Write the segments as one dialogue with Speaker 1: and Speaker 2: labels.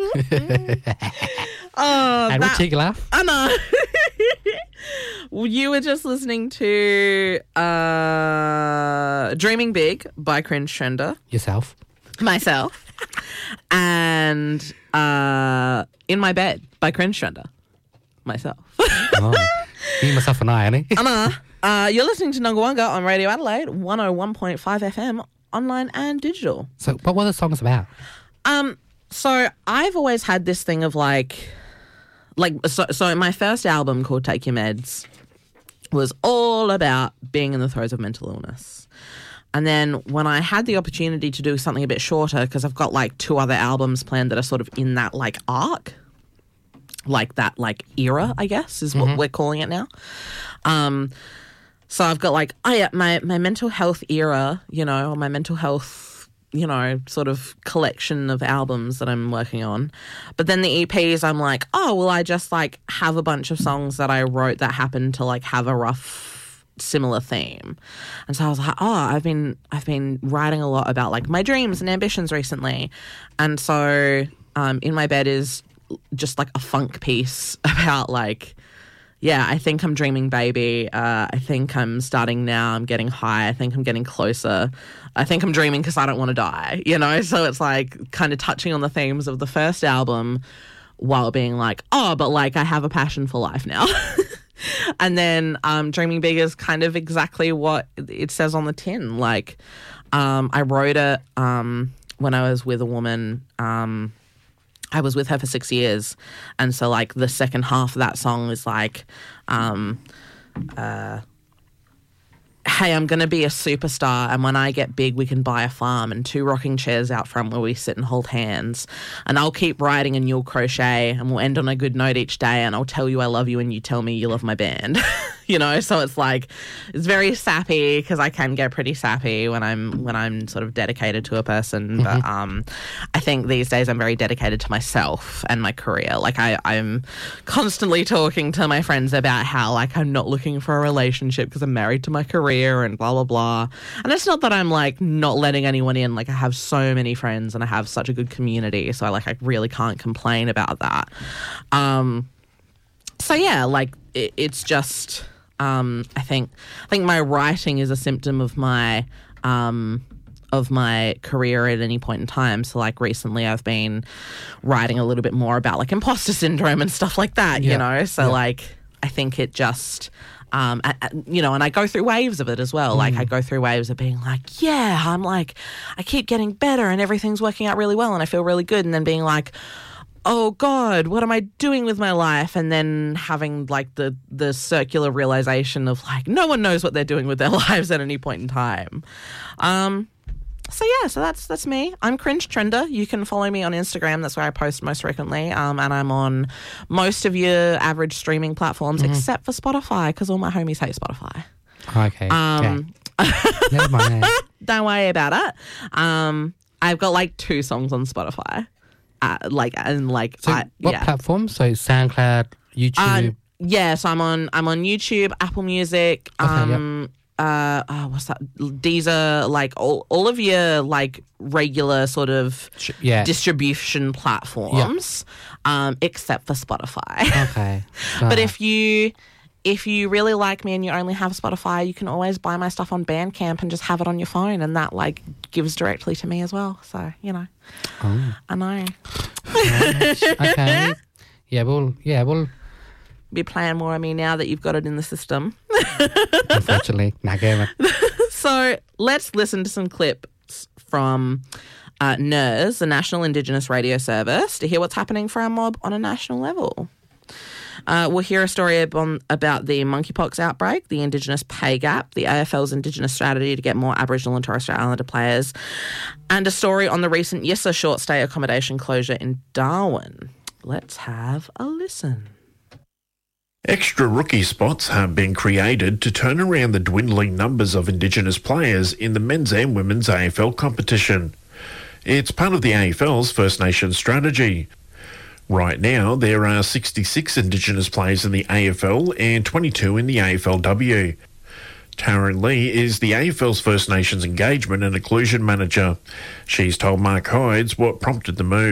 Speaker 1: And what cheeky laugh?
Speaker 2: I know. You were just listening to Dreaming Big by Cringe Trender.
Speaker 1: Yourself.
Speaker 2: Myself. And In My Bed by Cringe Trender. Myself.
Speaker 1: Oh, me, myself and I, Annie.
Speaker 2: You're listening to Nunga on Radio Adelaide, 101.5 FM, online and digital.
Speaker 1: So, what were the songs about?
Speaker 2: So I've always had this thing of so my first album called Take Your Meds was all about being in the throes of mental illness. And then when I had the opportunity to do something a bit shorter, because I've got like 2 other albums planned that are sort of in that like arc, like that like era, I guess is what we're calling it now. So I've got like, my mental health era, or my mental health, sort of collection of albums that I'm working on. But then the EPs, I'm like, I just like have a bunch of songs that I wrote that happen to like have a rough similar theme. And so I was like, I've been writing a lot about like my dreams and ambitions recently. And so In My Bed is just like a funk piece about like, I think I'm dreaming baby. I think I'm starting now. I'm getting high. I think I'm getting closer. I think I'm dreaming because I don't want to die, So it's like kind of touching on the themes of the first album while being like, but like I have a passion for life now. And then Dreaming Big is kind of exactly what it says on the tin. Like I wrote it when I was with a woman. I was with her for 6 years. And so, like, the second half of that song is like, hey, I'm going to be a superstar, and when I get big, we can buy a farm and 2 rocking chairs out front where we sit and hold hands. And I'll keep writing and you'll crochet, and we'll end on a good note each day, and I'll tell you I love you and you tell me you love my band. So it's like, it's very sappy because I can get pretty sappy when I'm sort of dedicated to a person. But I think these days I'm very dedicated to myself and my career. Like I'm constantly talking to my friends about how like I'm not looking for a relationship because I'm married to my career and blah, blah, blah. And it's not that I'm like not letting anyone in. Like I have so many friends and I have such a good community. So I really can't complain about that. So yeah, like it's just... I think my writing is a symptom of my career at any point in time. So like recently I've been writing a little bit more about like imposter syndrome and stuff like that, So like I think it just and I go through waves of it as well. Like I go through waves of being like, I'm like I keep getting better and everything's working out really well and I feel really good, and then being like, oh God, what am I doing with my life? And then having like the circular realization of like no one knows what they're doing with their lives at any point in time. So that's me. I'm Cringe Trender. You can follow me on Instagram. That's where I post most frequently. And I'm on most of your average streaming platforms except for Spotify because all my homies hate Spotify.
Speaker 1: Okay. Never mind.
Speaker 2: Don't worry about it. I've got like 2 songs on Spotify. What
Speaker 1: platform? So SoundCloud, YouTube.
Speaker 2: So I'm on YouTube, Apple Music, what's that? Deezer, like all of your like regular sort of distribution platforms, except for Spotify.
Speaker 1: Okay.
Speaker 2: But if you really like me and you only have Spotify, you can always buy my stuff on Bandcamp and just have it on your phone, and that like gives directly to me as well. So I know.
Speaker 1: Okay. We'll
Speaker 2: be playing more of me now that you've got it in the system.
Speaker 1: Unfortunately,
Speaker 2: So let's listen to some clips from NIRS, the National Indigenous Radio Service, to hear what's happening for our mob on a national level. We'll hear a story about the monkeypox outbreak, the Indigenous pay gap, the AFL's Indigenous strategy to get more Aboriginal and Torres Strait Islander players, and a story on the recent Yissa short stay accommodation closure in Darwin. Let's have a listen.
Speaker 3: Extra rookie spots have been created to turn around the dwindling numbers of Indigenous players in the men's and women's AFL competition. It's part of the AFL's First Nations strategy. Right now, there are 66 Indigenous players in the AFL and 22 in the AFLW. Taryn Lee is the AFL's First Nations Engagement and Inclusion Manager. She's told Mark Hydes what prompted the move.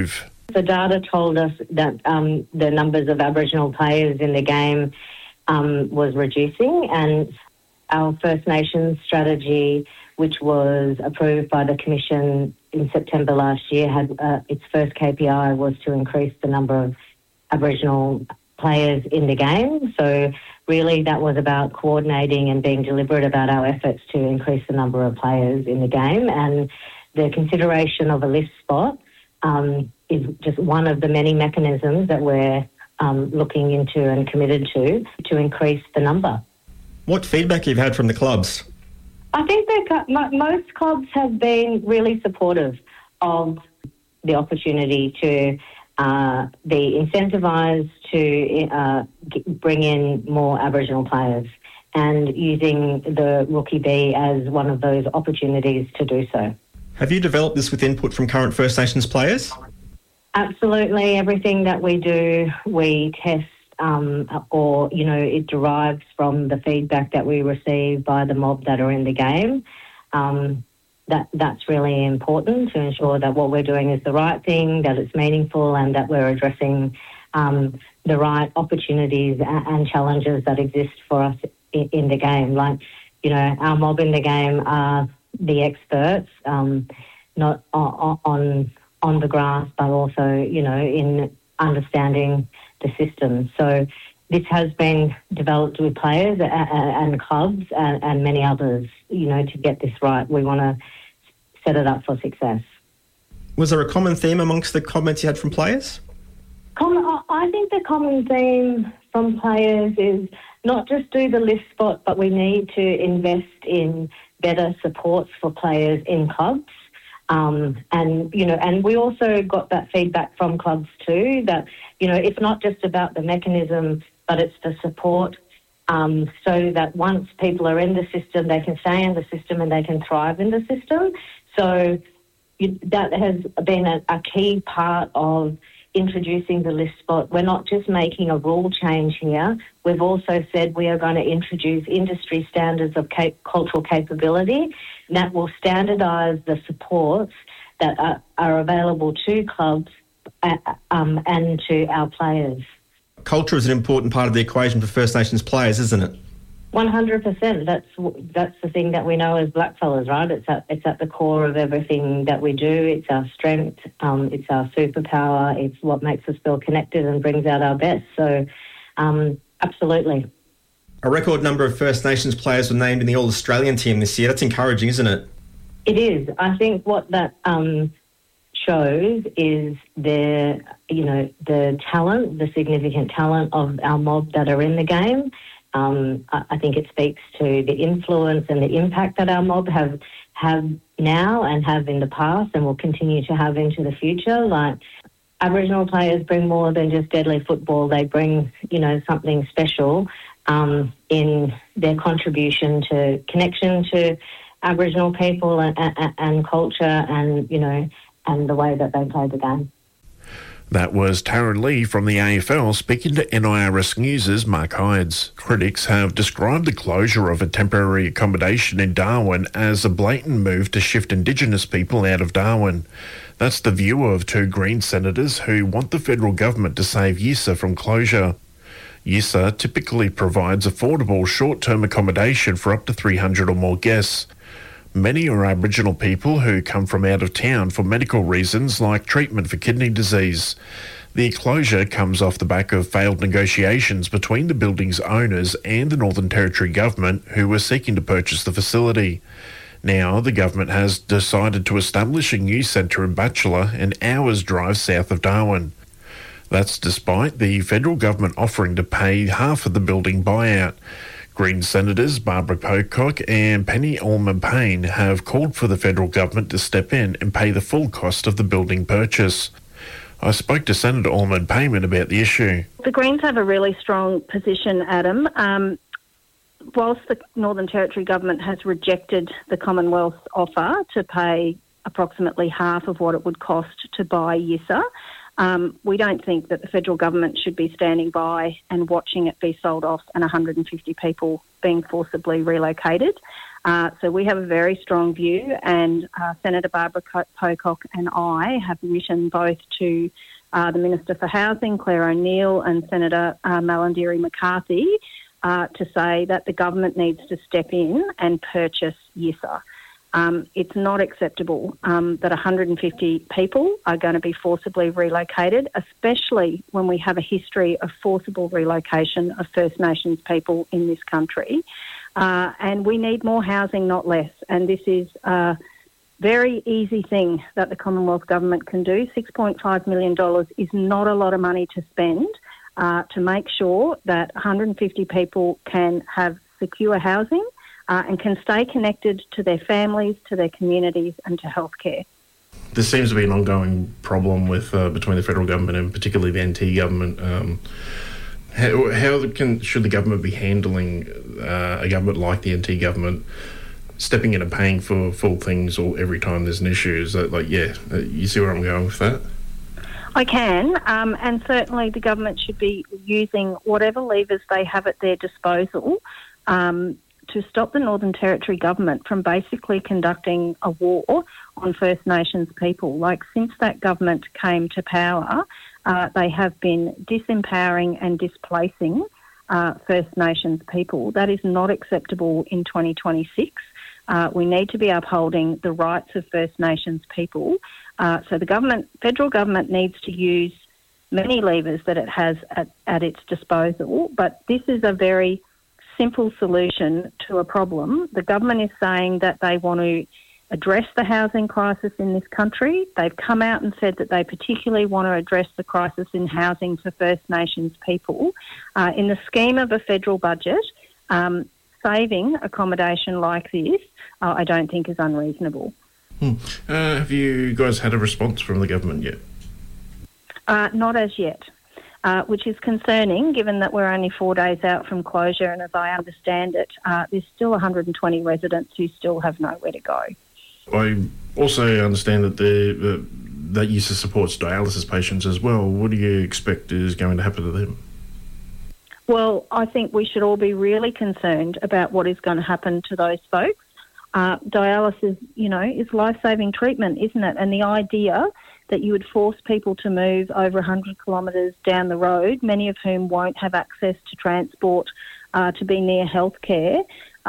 Speaker 4: The data told us that the numbers of Aboriginal players in the game was reducing, and our First Nations strategy, which was approved by the Commission in September last year, had its first KPI was to increase the number of Aboriginal players in the game. So really that was about coordinating and being deliberate about our efforts to increase the number of players in the game. And the consideration of a list spot is just one of the many mechanisms that we're looking into and committed to increase the number.
Speaker 5: What feedback you've had from the clubs?
Speaker 4: I think that most clubs have been really supportive of the opportunity to be incentivised to bring in more Aboriginal players, and using the Rookie B as one of those opportunities to do so.
Speaker 5: Have you developed this with input from current First Nations players?
Speaker 4: Absolutely. Everything that we do, we test or, it derives from the feedback that we receive by the mob that are in the game. That's really important to ensure that what we're doing is the right thing, that it's meaningful, and that we're addressing the right opportunities and challenges that exist for us in the game. Like, our mob in the game are the experts, not on the grass, but also, in understanding the system. So this has been developed with players and clubs and many others, to get this right. We want to set it up for success.
Speaker 5: Was there a common theme amongst the comments you had from players?
Speaker 4: I think the common theme from players is not just do the list spot, but we need to invest in better supports for players in clubs. And we also got that feedback from clubs too, that, it's not just about the mechanism, but it's the support, so that once people are in the system, they can stay in the system and they can thrive in the system. So that has been a key part of introducing the list spot. We're not just making a rule change here. We've also said we are going to introduce industry standards of cultural capability that will standardise the supports that are available to clubs and to our players.
Speaker 5: Culture is an important part of the equation for First Nations players, isn't it?
Speaker 4: 100%. That's the thing that we know as blackfellas, right? It's at the core of everything that we do. It's our strength. It's our superpower. It's what makes us feel connected and brings out our best. So, absolutely.
Speaker 5: A record number of First Nations players were named in the All-Australian team this year. That's encouraging, isn't it?
Speaker 4: It is. I think what that shows is the talent, the significant talent of our mob that are in the game. I think it speaks to the influence and the impact that our mob have now and have in the past and will continue to have into the future. Like, Aboriginal players bring more than just deadly football. They bring, something special in their contribution to connection to Aboriginal people and culture and the way that they play the game.
Speaker 3: That was Taryn Lee from the AFL speaking to NIRS News' Mark Hydes. Critics have described the closure of a temporary accommodation in Darwin as a blatant move to shift Indigenous people out of Darwin. That's the view of two Green senators who want the federal government to save Yissa from closure. Yissa typically provides affordable short-term accommodation for up to 300 or more guests. Many are Aboriginal people who come from out of town for medical reasons like treatment for kidney disease. The closure comes off the back of failed negotiations between the building's owners and the Northern Territory government, who were seeking to purchase the facility. Now, the government has decided to establish a new centre in Batchelor, an hour's drive south of Darwin. That's despite the federal government offering to pay half of the building buyout. Green Senators Barbara Pocock and Penny Allman-Payne have called for the federal government to step in and pay the full cost of the building purchase. I spoke to Senator Allman-Payne about the issue.
Speaker 6: The Greens have a really strong position, Adam. Whilst the Northern Territory government has rejected the Commonwealth's offer to pay approximately half of what it would cost to buy Yissa, we don't think that the federal government should be standing by and watching it be sold off and 150 people being forcibly relocated. So we have a very strong view, and Senator Barbara Pocock and I have written both to the Minister for Housing, Claire O'Neill, and Senator Malarndirri McCarthy to say that the government needs to step in and purchase Yissa. It's not acceptable that 150 people are going to be forcibly relocated, especially when we have a history of forcible relocation of First Nations people in this country. And we need more housing, not less. And this is a very easy thing that the Commonwealth Government can do. $6.5 million is not a lot of money to spend to make sure that 150 people can have secure housing and can stay connected to their families, to their communities and to healthcare.
Speaker 3: There seems to be an ongoing problem with between the federal government and particularly the NT government. Should the government be handling a government like the NT government, stepping in and paying for full things or every time there's an issue? Is that you see where I'm going with that?
Speaker 6: I can, and certainly the government should be using whatever levers they have at their disposal to stop the Northern Territory government from basically conducting a war on First Nations people. Like, since that government came to power, they have been disempowering and displacing First Nations people. That is not acceptable in 2026. We need to be upholding the rights of First Nations people. So the federal government needs to use many levers that it has at its disposal, but this is a very simple solution to a problem. The government is saying that they want to address the housing crisis in this country. They've come out and said that they particularly want to address the crisis in housing for First Nations people. In the scheme of a federal budget, saving accommodation like this, I don't think is unreasonable.
Speaker 3: Have you guys had a response from the government yet?
Speaker 6: Not as yet. Which is concerning, given that we're only 4 days out from closure, and as I understand it, there's still 120 residents who still have nowhere to go.
Speaker 3: I also understand that that Yissa supports dialysis patients as well. What do you expect is going to happen to them?
Speaker 6: Well, I think we should all be really concerned about what is going to happen to those folks. Dialysis, is life-saving treatment, isn't it? And the idea that you would force people to move over 100 kilometres down the road, many of whom won't have access to transport to be near healthcare,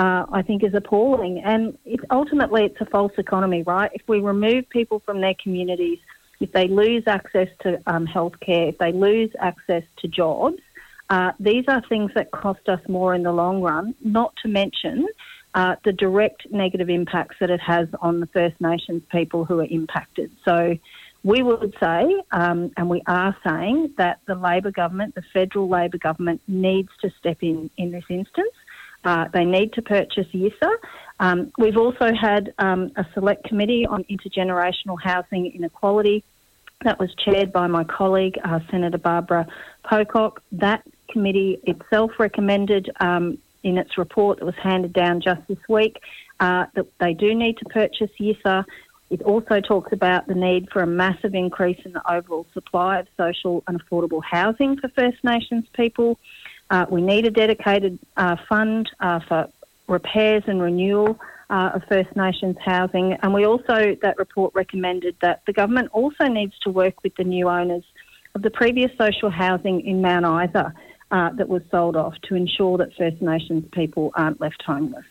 Speaker 6: I think is appalling. And ultimately it's a false economy, right? If we remove people from their communities, if they lose access to healthcare, if they lose access to jobs, these are things that cost us more in the long run, not to mention the direct negative impacts that it has on the First Nations people who are impacted. So we would say, and we are saying, that the Labor government, the federal Labor government, needs to step in this instance. They need to purchase Yissa. We've also had a select committee on intergenerational housing inequality that was chaired by my colleague, Senator Barbara Pocock. That committee itself recommended in its report that was handed down just this week that they do need to purchase Yissa. It also talks about the need for a massive increase in the overall supply of social and affordable housing for First Nations people. We need a dedicated fund for repairs and renewal of First Nations housing. And we also, that report recommended that the government also needs to work with the new owners of the previous social housing in Mount Isa that was sold off to ensure that First Nations people aren't left homeless.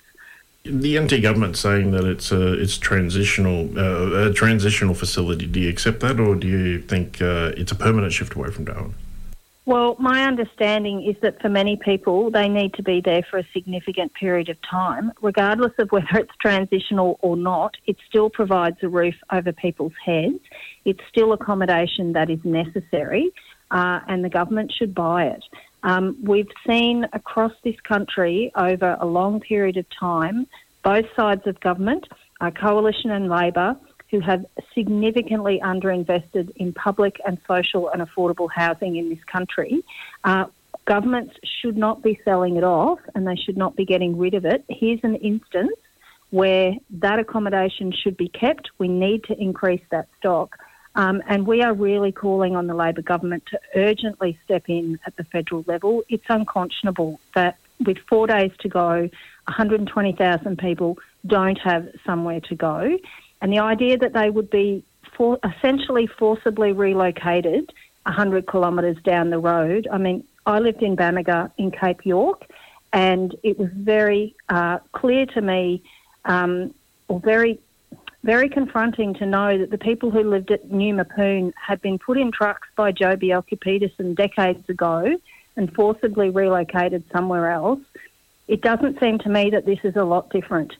Speaker 3: The NT government's saying that it's transitional, a transitional facility. Do you accept that, or do you think it's a permanent shift away from Darwin?
Speaker 6: Well, my understanding is that for many people, they need to be there for a significant period of time. Regardless of whether it's transitional or not, it still provides a roof over people's heads. It's still accommodation that is necessary, and the government should buy it. We've seen across this country over a long period of time, both sides of government, Coalition and Labor, who have significantly underinvested in public and social and affordable housing in this country. Governments should not be selling it off, and they should not be getting rid of it. Here's an instance where that accommodation should be kept. We need to increase that stock. And we are really calling on the Labor government to urgently step in at the federal level. It's unconscionable that with 4 days to go, 120,000 people don't have somewhere to go. And the idea that they would be essentially forcibly relocated 100 kilometres down the road. I mean, I lived in Banniga in Cape York, and it was very clear to me, or very, very confronting to know that the people who lived at New Mapoon had been put in trucks by Joh Bjelke-Petersen decades ago and forcibly relocated somewhere else. It doesn't seem to me that this is a lot different.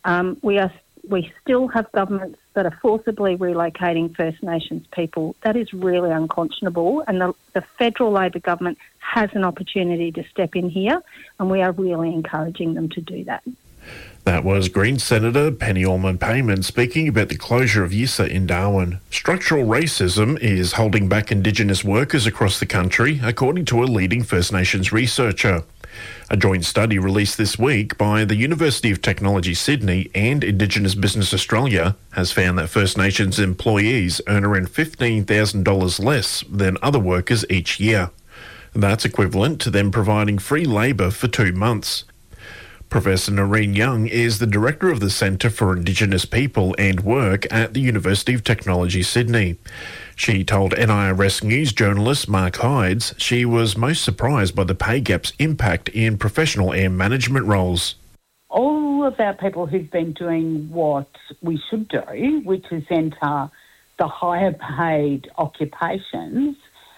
Speaker 6: We still have governments that are forcibly relocating First Nations people. That is really unconscionable, and the federal Labor government has an opportunity to step in here, and we are really encouraging them to do that.
Speaker 3: That was Greens Senator Penny Allman-Payman speaking about the closure of Yissa in Darwin. Structural racism is holding back Indigenous workers across the country, according to a leading First Nations researcher. A joint study released this week by the University of Technology Sydney and Indigenous Business Australia has found that First Nations employees earn around $15,000 less than other workers each year. That's equivalent to them providing free labour for 2 months. Professor Noreen Young is the Director of the Centre for Indigenous People and Work at the University of Technology Sydney. She told NIRS News journalist Mark Hydes she was most surprised by the pay gap's impact in professional and management roles.
Speaker 7: All of our people who've been doing what we should do, which is enter the higher paid occupations,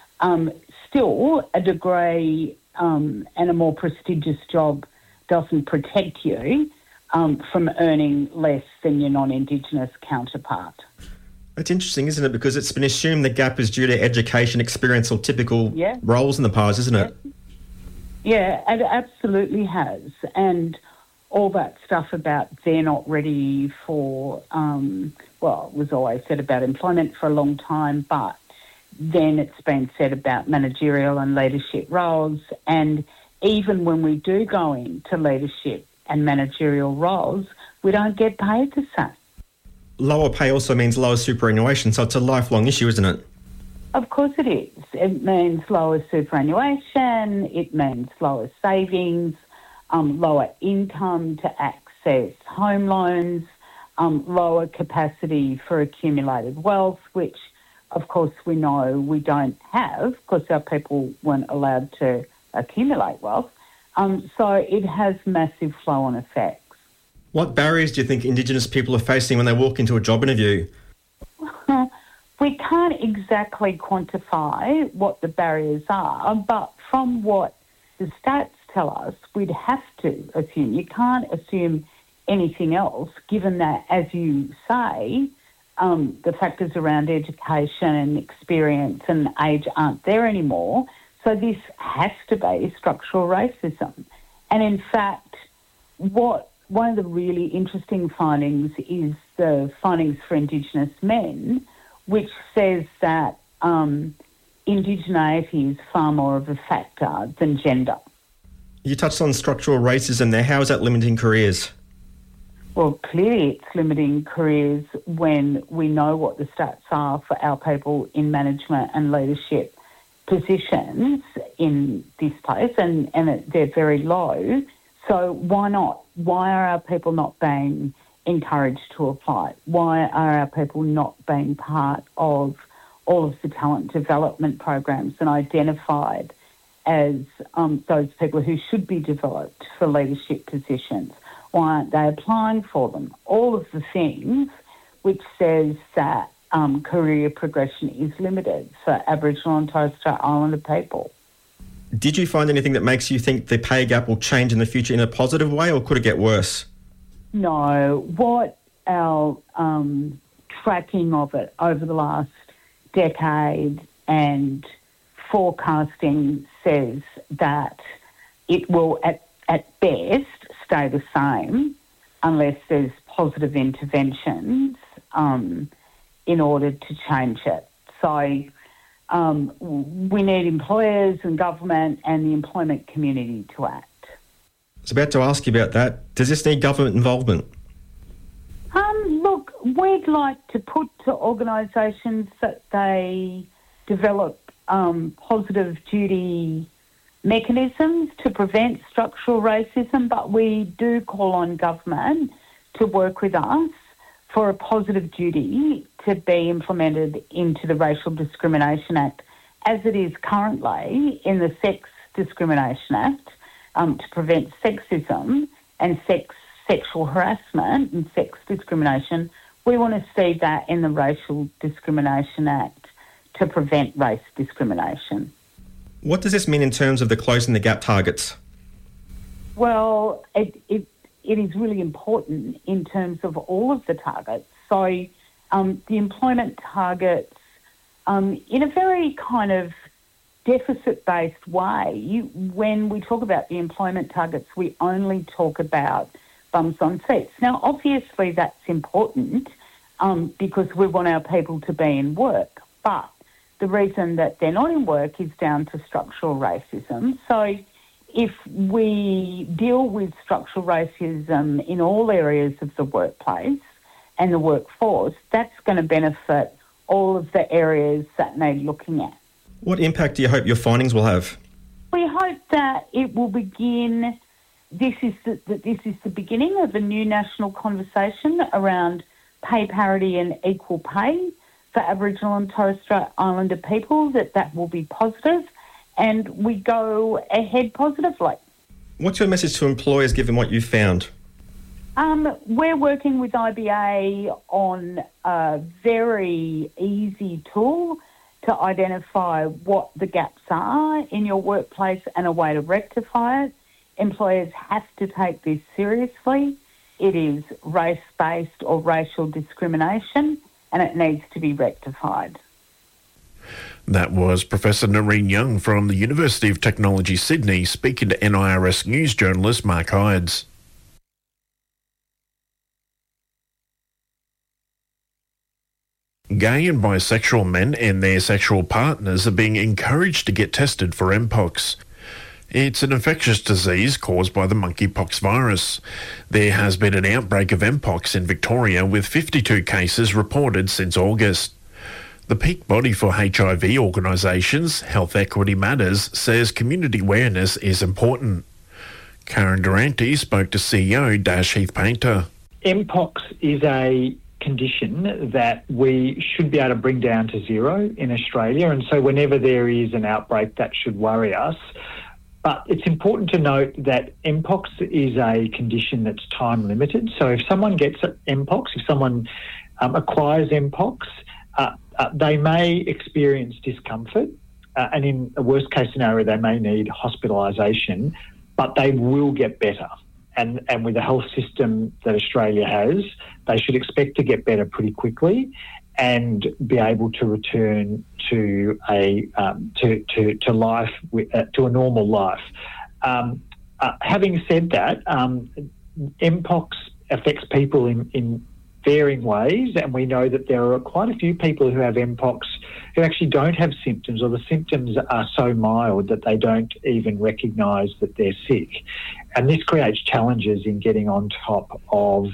Speaker 7: still a degree and a more prestigious job doesn't protect you from earning less than your non-Indigenous counterpart.
Speaker 5: It's interesting, isn't it? Because it's been assumed the gap is due to education, experience or typical roles in the past, isn't it?
Speaker 7: Yeah, it absolutely has. And all that stuff about they're not ready for, it was always said about employment for a long time, but then it's been said about managerial and leadership roles. And even when we do go into leadership and managerial roles, we don't get paid the same.
Speaker 5: Lower pay also means lower superannuation, so it's a lifelong issue, isn't it?
Speaker 7: Of course it is. It means lower superannuation, it means lower savings, lower income to access home loans, lower capacity for accumulated wealth, which, of course, we know we don't have because our people weren't allowed to accumulate wealth. So it has massive flow-on effects.
Speaker 5: What barriers do you think Indigenous people are facing when they walk into a job interview?
Speaker 7: We can't exactly quantify what the barriers are, but from what the stats tell us, we'd have to assume. You can't assume anything else, given that, as you say, the factors around education and experience and age aren't there anymore. So this has to be structural racism. And in fact, one of the really interesting findings is the findings for Indigenous men, which says that indigeneity is far more of a factor than gender.
Speaker 5: You touched on structural racism there. How is that limiting careers?
Speaker 7: Well, clearly it's limiting careers when we know what the stats are for our people in management and leadership positions in this place, and they're very low. So why not? Why are our people not being encouraged to apply? Why are our people not being part of all of the talent development programs and identified as those people who should be developed for leadership positions? Why aren't they applying for them? All of the things which says that career progression is limited for Aboriginal and Torres Strait Islander people.
Speaker 5: Did you find anything that makes you think the pay gap will change in the future in a positive way, or could it get worse?
Speaker 7: No. What our tracking of it over the last decade and forecasting says that it will at best stay the same unless there's positive interventions in order to change it. So we need employers and government and the employment community to act.
Speaker 5: I was about to ask you about that. Does this need government involvement?
Speaker 7: Look, we'd like to put to organisations that they develop positive duty mechanisms to prevent structural racism, but we do call on government to work with us for a positive duty to be implemented into the Racial Discrimination Act as it is currently in the Sex Discrimination Act to prevent sexism and sexual harassment and sex discrimination. We want to see that in the Racial Discrimination Act to prevent race discrimination.
Speaker 5: What does this mean in terms of the Closing the Gap targets?
Speaker 7: Well, it is really important in terms of all of the targets. So the employment targets, in a very kind of deficit-based way, when we talk about the employment targets, we only talk about bums on seats. Now, obviously that's important because we want our people to be in work, but the reason that they're not in work is down to structural racism. So if we deal with structural racism in all areas of the workplace and the workforce, that's going to benefit all of the areas that need looking at.
Speaker 5: What impact do you hope your findings will have?
Speaker 7: We hope that it will begin. This is the beginning of a new national conversation around pay parity and equal pay for Aboriginal and Torres Strait Islander people, that will be positive, and we go ahead positively.
Speaker 5: What's your message to employers given what you've found?
Speaker 7: We're working with IBA on a very easy tool to identify what the gaps are in your workplace and a way to rectify it. Employers have to take this seriously. It is race-based or racial discrimination, and it needs to be rectified.
Speaker 3: That was Professor Noreen Young from the University of Technology, Sydney, speaking to NIRS News journalist Mark Hydes. Gay and bisexual men and their sexual partners are being encouraged to get tested for Mpox. It's an infectious disease caused by the monkeypox virus. There has been an outbreak of Mpox in Victoria with 52 cases reported since August. The peak body for HIV organisations, Health Equity Matters, says community awareness is important. Karen Durante spoke to CEO Dash Heath Painter.
Speaker 8: Mpox is a condition that we should be able to bring down to zero in Australia, and so whenever there is an outbreak, that should worry us. But it's important to note that Mpox is a condition that's time limited. So if someone gets Mpox, if someone acquires Mpox, they may experience discomfort, and in a worst case scenario, they may need hospitalisation, but they will get better. And with the health system that Australia has, they should expect to get better pretty quickly and be able to return to to life, to a normal life. Having said that, Mpox affects people in varying ways, and we know that there are quite a few people who have Mpox who actually don't have symptoms, or the symptoms are so mild that they don't even recognise that they're sick. And this creates challenges in getting on top of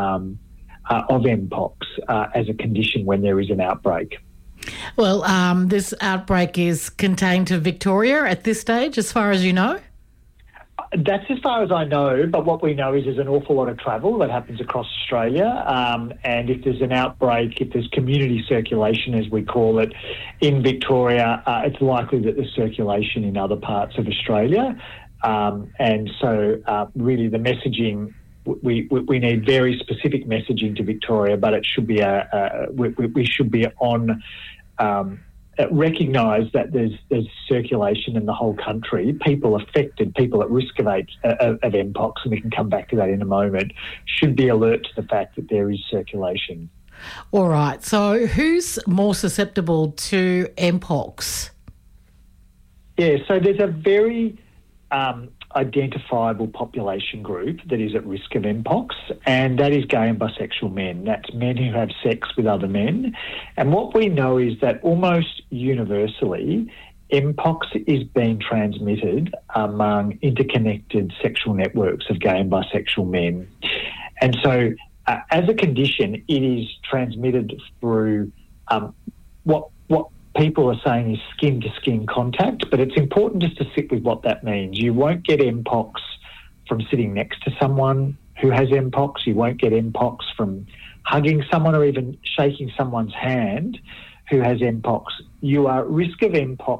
Speaker 8: Mpox as a condition when there is an outbreak.
Speaker 9: Well, this outbreak is contained to Victoria at this stage, as far as you know?
Speaker 8: That's as far as I know, but what we know is there's an awful lot of travel that happens across Australia, and if there's an outbreak, if there's community circulation, as we call it, in Victoria, it's likely that there's circulation in other parts of Australia. And so really the messaging, we need very specific messaging to Victoria, but it should be we should be on recognise that there's circulation in the whole country. People affected, people at risk of Mpox, and we can come back to that in a moment, should be alert to the fact that there is circulation.
Speaker 9: All right. So who's more susceptible to Mpox?
Speaker 8: Yeah, so there's a very identifiable population group that is at risk of Mpox, and that is gay and bisexual men. That's men who have sex with other men. And what we know is that almost universally, Mpox is being transmitted among interconnected sexual networks of gay and bisexual men. And so as a condition, it is transmitted through what people are saying is skin-to-skin contact, but it's important just to sit with what that means. You won't get Mpox from sitting next to someone who has Mpox. You won't get Mpox from hugging someone or even shaking someone's hand who has Mpox. You are at risk of Mpox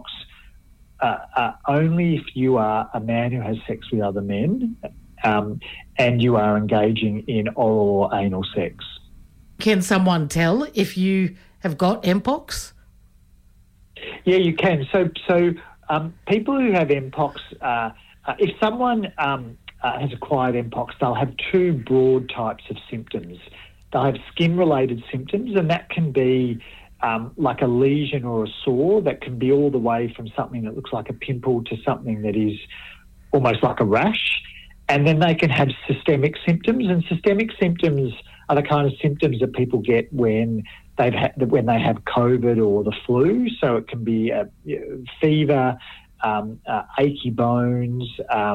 Speaker 8: only if you are a man who has sex with other men and you are engaging in oral or anal sex.
Speaker 9: Can someone tell if you have got Mpox?
Speaker 8: Yeah, you can. So people who have Mpox, if someone has acquired Mpox, they'll have two broad types of symptoms. They'll have skin-related symptoms, and that can be like a lesion or a sore that can be all the way from something that looks like a pimple to something that is almost like a rash. And then they can have systemic symptoms, and systemic symptoms are the kind of symptoms that people get when they have COVID or the flu. So it can be fever, achy bones,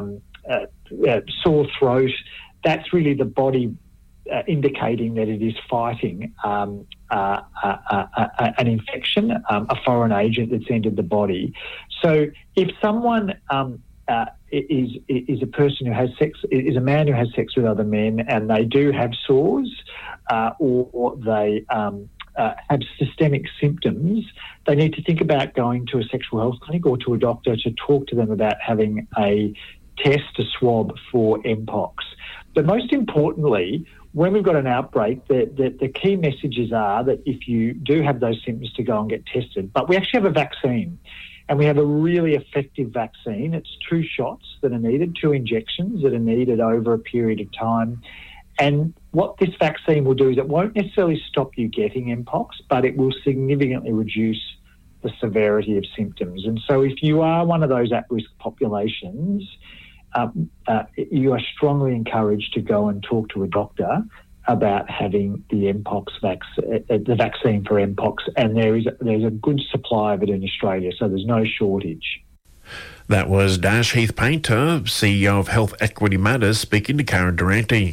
Speaker 8: sore throat. That's really the body indicating that it is fighting an infection, a foreign agent that's entered the body. So if someone is a person who has sex, is a man who has sex with other men, and they do have sores or they have systemic symptoms, they need to think about going to a sexual health clinic or to a doctor to talk to them about having a test, a swab for Mpox. But most importantly, when we've got an outbreak, the key messages are that if you do have those symptoms, to go and get tested. But we actually have a vaccine, and we have a really effective vaccine. It's 2 shots that are needed, 2 injections that are needed over a period of time. And what this vaccine will do is it won't necessarily stop you getting Mpox, but it will significantly reduce the severity of symptoms. And so if you are one of those at-risk populations, you are strongly encouraged to go and talk to a doctor about having the Mpox the vaccine for Mpox, and there's a good supply of it in Australia, so there's no shortage.
Speaker 3: That was Dash Heath Painter, CEO of Health Equity Matters, speaking to Karen Durante.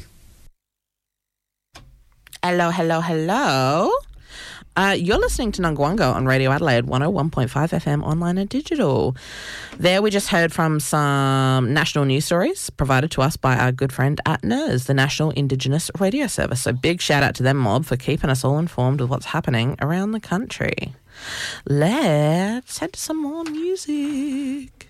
Speaker 2: Hello, hello, hello. You're listening to Nungwungo on Radio Adelaide 101.5 FM online and digital. There we just heard from some national news stories provided to us by our good friend at NIRS, the National Indigenous Radio Service. So big shout out to them, Mob, for keeping us all informed of what's happening around the country. Let's head to some more music.